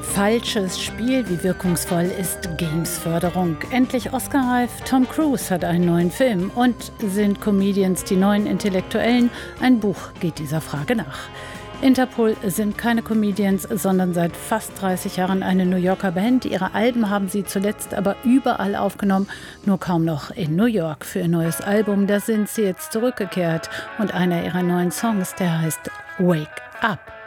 Falsches Spiel, wie wirkungsvoll ist Games-Förderung? Endlich Oscar-reif, Tom Cruise hat einen neuen Film. Und sind Comedians die neuen Intellektuellen? Ein Buch geht dieser Frage nach. Interpol sind keine Comedians, sondern seit fast 30 Jahren eine New Yorker Band. Ihre Alben haben sie zuletzt aber überall aufgenommen, nur kaum noch in New York. Für ihr neues Album, da sind sie jetzt zurückgekehrt. Und einer ihrer neuen Songs, der heißt Wake Up.